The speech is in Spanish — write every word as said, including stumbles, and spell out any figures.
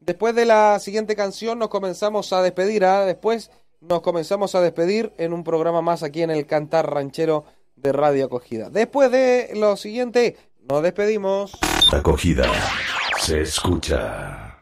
Después de la siguiente canción nos comenzamos a despedir, ¿ah? Después nos comenzamos a despedir en un programa más aquí en el Cantar Ranchero de Radio Acogida. Después de lo siguiente, nos despedimos. Acogida se escucha.